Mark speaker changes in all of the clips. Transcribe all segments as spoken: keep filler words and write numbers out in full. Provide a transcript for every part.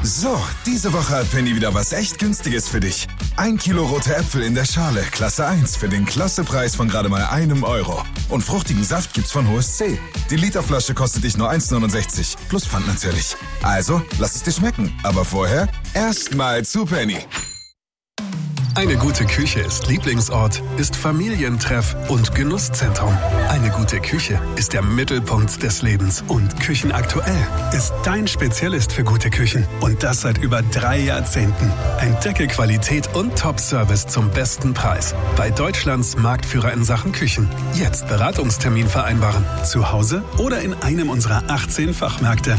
Speaker 1: So, diese Woche hat Penny wieder was echt Günstiges für dich. Ein Kilo rote Äpfel in der Schale, Klasse eins, für den Klassepreis von gerade mal einem Euro. Und fruchtigen Saft gibt's von H O S C. Die Literflasche kostet dich nur eins neunundsechzig, plus Pfand natürlich. Also, lass es dir schmecken. Aber vorher erstmal zu Penny.
Speaker 2: Eine gute Küche ist Lieblingsort, ist Familientreff und Genusszentrum. Eine gute Küche ist der Mittelpunkt des Lebens. Und Küchenaktuell ist dein Spezialist für gute Küchen. Und das seit über drei Jahrzehnten. Entdecke Qualität und Top-Service zum besten Preis. Bei Deutschlands Marktführer in Sachen Küchen. Jetzt Beratungstermin vereinbaren. Zu Hause oder in einem unserer achtzehn Fachmärkte.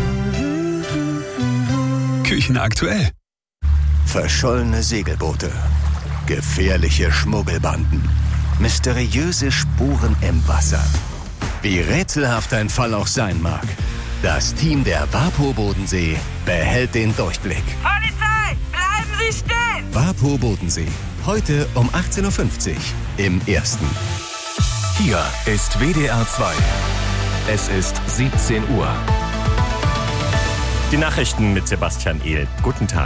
Speaker 2: Küchenaktuell.
Speaker 3: Verschollene Segelboote, gefährliche Schmuggelbanden, mysteriöse Spuren im Wasser. Wie rätselhaft ein Fall auch sein mag, das Team der WaPo Bodensee behält den Durchblick.
Speaker 4: Polizei, bleiben Sie stehen!
Speaker 3: WaPo Bodensee, heute um achtzehn Uhr fünfzig im Ersten.
Speaker 5: Hier ist W D R zwei. Es ist siebzehn Uhr.
Speaker 6: Die Nachrichten mit Sebastian Ehl. Guten Tag.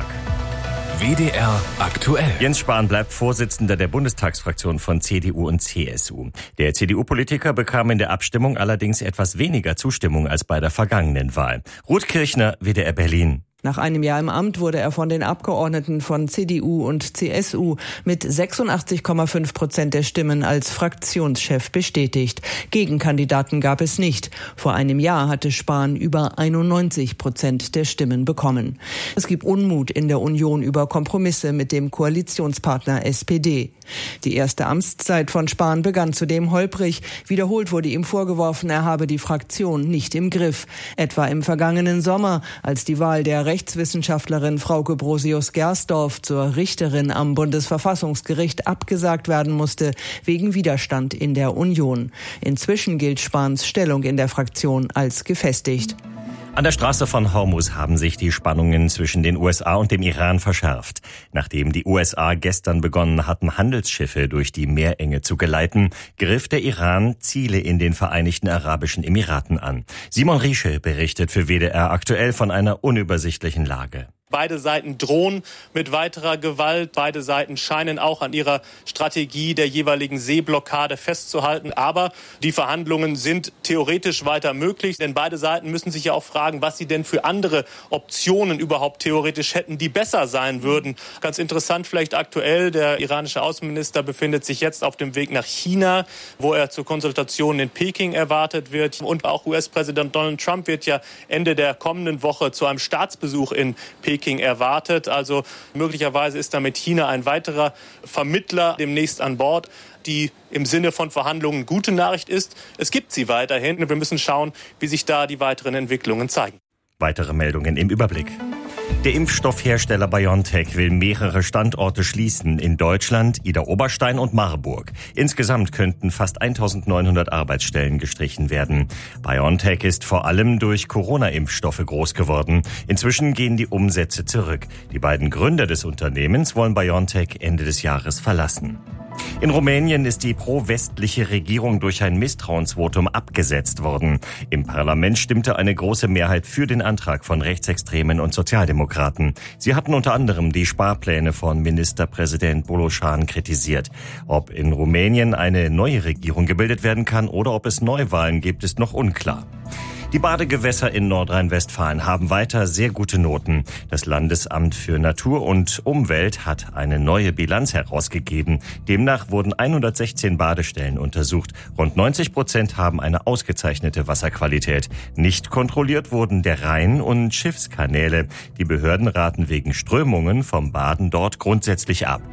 Speaker 5: W D R aktuell.
Speaker 6: Jens Spahn bleibt Vorsitzender der Bundestagsfraktion von C D U und C S U. Der C D U-Politiker bekam in der Abstimmung allerdings etwas weniger Zustimmung als bei der vergangenen Wahl. Ruth Kirchner, W D R Berlin.
Speaker 7: Nach einem Jahr im Amt wurde er von den Abgeordneten von C D U und C S U mit sechsundachtzig Komma fünf Prozent der Stimmen als Fraktionschef bestätigt. Gegenkandidaten gab es nicht. Vor einem Jahr hatte Spahn über einundneunzig Prozent der Stimmen bekommen. Es gibt Unmut in der Union über Kompromisse mit dem Koalitionspartner S P D. Die erste Amtszeit von Spahn begann zudem holprig. Wiederholt wurde ihm vorgeworfen, er habe die Fraktion nicht im Griff. Etwa im vergangenen Sommer, als die Wahl der Rechtswissenschaftlerin Frauke Brosius-Gersdorf zur Richterin am Bundesverfassungsgericht abgesagt werden musste, wegen Widerstand in der Union. Inzwischen gilt Spahns Stellung in der Fraktion als gefestigt.
Speaker 6: An der Straße von Hormuz haben sich die Spannungen zwischen den U S A und dem Iran verschärft. Nachdem die U S A gestern begonnen hatten, Handelsschiffe durch die Meerenge zu geleiten, griff der Iran Ziele in den Vereinigten Arabischen Emiraten an. Simon Riesche berichtet für W D R aktuell von einer unübersichtlichen Lage.
Speaker 8: Beide Seiten drohen mit weiterer Gewalt. Beide Seiten scheinen auch an ihrer Strategie der jeweiligen Seeblockade festzuhalten. Aber die Verhandlungen sind theoretisch weiter möglich. Denn beide Seiten müssen sich ja auch fragen, was sie denn für andere Optionen überhaupt theoretisch hätten, die besser sein würden. Ganz interessant vielleicht aktuell, der iranische Außenminister befindet sich jetzt auf dem Weg nach China, wo er zur Konsultation in Peking erwartet wird. Und auch U S-Präsident Donald Trump wird ja Ende der kommenden Woche zu einem Staatsbesuch in Peking erwartet. Also möglicherweise ist damit China ein weiterer Vermittler demnächst an Bord. Die im Sinne von Verhandlungen gute Nachricht ist, es gibt sie weiterhin. Wir müssen schauen, wie sich da die weiteren Entwicklungen zeigen.
Speaker 6: Weitere Meldungen im Überblick. Der Impfstoffhersteller BioNTech will mehrere Standorte schließen in Deutschland, Idar-Oberstein und Marburg. Insgesamt könnten fast eintausendneunhundert Arbeitsstellen gestrichen werden. BioNTech ist vor allem durch Corona-Impfstoffe groß geworden. Inzwischen gehen die Umsätze zurück. Die beiden Gründer des Unternehmens wollen BioNTech Ende des Jahres verlassen. In Rumänien ist die pro-westliche Regierung durch ein Misstrauensvotum abgesetzt worden. Im Parlament stimmte eine große Mehrheit für den Antrag von Rechtsextremen und Sozialdemokraten. Sie hatten unter anderem die Sparpläne von Ministerpräsident Boloschan kritisiert. Ob in Rumänien eine neue Regierung gebildet werden kann oder ob es Neuwahlen gibt, ist noch unklar. Die Badegewässer in Nordrhein-Westfalen haben weiter sehr gute Noten. Das Landesamt für Natur und Umwelt hat eine neue Bilanz herausgegeben. Demnach wurden hundertsechzehn Badestellen untersucht. Rund neunzig Prozent haben eine ausgezeichnete Wasserqualität. Nicht kontrolliert wurden der Rhein und Schiffskanäle. Die Behörden raten wegen Strömungen vom Baden dort grundsätzlich ab.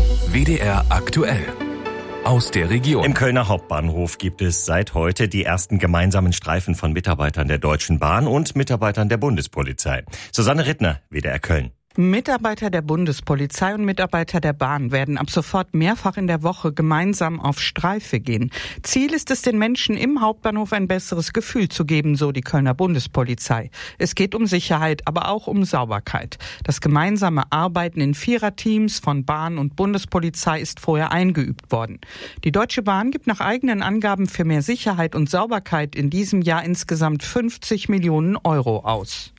Speaker 5: W D R aktuell. Aus der Region.
Speaker 6: Im Kölner Hauptbahnhof gibt es seit heute die ersten gemeinsamen Streifen von Mitarbeitern der Deutschen Bahn und Mitarbeitern der Bundespolizei. Susanne Rittner, W D R Köln.
Speaker 9: Mitarbeiter der Bundespolizei und Mitarbeiter der Bahn werden ab sofort mehrfach in der Woche gemeinsam auf Streife gehen. Ziel ist es, den Menschen im Hauptbahnhof ein besseres Gefühl zu geben, so die Kölner Bundespolizei. Es geht um Sicherheit, aber auch um Sauberkeit. Das gemeinsame Arbeiten in Viererteams von Bahn und Bundespolizei ist vorher eingeübt worden. Die Deutsche Bahn gibt nach eigenen Angaben für mehr Sicherheit und Sauberkeit in diesem Jahr insgesamt fünfzig Millionen Euro aus.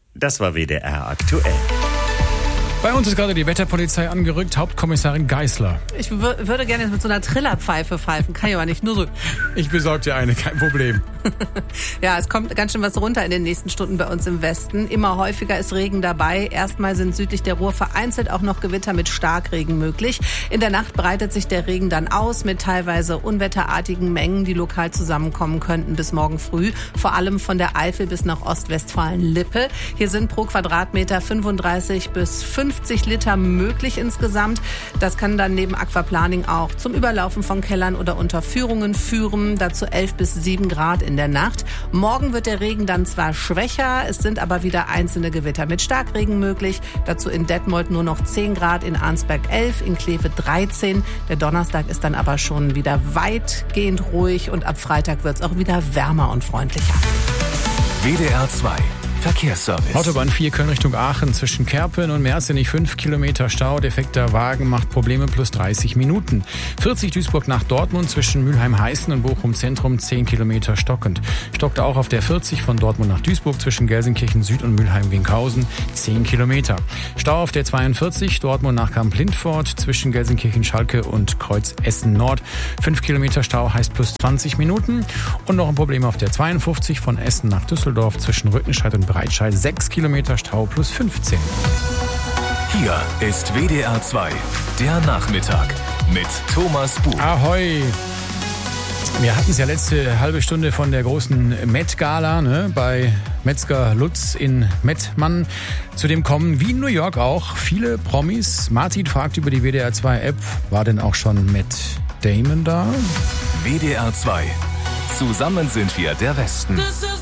Speaker 6: Das war W D R aktuell.
Speaker 10: Bei uns ist gerade die Wetterpolizei angerückt, Hauptkommissarin Geisler.
Speaker 11: Ich w- würde gerne mit so einer Trillerpfeife pfeifen, kann ich aber nicht, nur so.
Speaker 10: Ich besorge dir eine, kein Problem.
Speaker 11: Ja, es kommt ganz schön was runter in den nächsten Stunden bei uns im Westen. Immer häufiger ist Regen dabei. Erstmal sind südlich der Ruhr vereinzelt auch noch Gewitter mit Starkregen möglich. In der Nacht breitet sich der Regen dann aus mit teilweise unwetterartigen Mengen, die lokal zusammenkommen könnten bis morgen früh. Vor allem von der Eifel bis nach Ostwestfalen-Lippe. Hier sind pro Quadratmeter fünfunddreißig bis fünfzig Liter möglich insgesamt. Das kann dann neben Aquaplaning auch zum Überlaufen von Kellern oder Unterführungen führen. Dazu elf bis sieben Grad in der Nacht. Morgen wird der Regen dann zwar schwächer, es sind aber wieder einzelne Gewitter mit Starkregen möglich. Dazu in Detmold nur noch zehn Grad, in Arnsberg elf, in Kleve dreizehn. Der Donnerstag ist dann aber schon wieder weitgehend ruhig und ab Freitag wird es auch wieder wärmer und freundlicher.
Speaker 5: W D R zwei Verkehrsservice.
Speaker 10: Autobahn vier Köln Richtung Aachen zwischen Kerpen und Merzenich fünf Kilometer Stau. Defekter Wagen macht Probleme plus dreißig Minuten. vierzig Duisburg nach Dortmund zwischen Mülheim-Heißen und Bochum Zentrum zehn Kilometer stockend. Stockt auch auf der vierzig von Dortmund nach Duisburg zwischen Gelsenkirchen Süd und Mülheim-Winkhausen zehn Kilometer. Stau auf der zweiundvierzig Dortmund nach Kamp-Lindfort zwischen Gelsenkirchen-Schalke und Kreuz Essen Nord. fünf Kilometer Stau heißt plus zwanzig Minuten. Und noch ein Problem auf der zweiundfünfzig von Essen nach Düsseldorf zwischen Rüttenscheid und Breitscheid sechs Kilometer Stau plus fünfzehn.
Speaker 5: Hier ist W D R zwei, der Nachmittag mit Thomas Buch.
Speaker 10: Ahoi! Wir hatten es ja letzte halbe Stunde von der großen Met-Gala, ne, bei Metzger Lutz in Mettmann. Zu dem kommen, wie in New York auch, viele Promis. Martin fragt über die W D R zwei App, war denn auch schon Matt Damon da?
Speaker 5: W D R zwei. Zusammen sind wir der Westen.